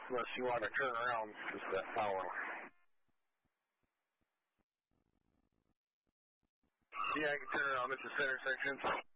Unless you want to turn around just that power line. Yeah, I can turn around. This is center section.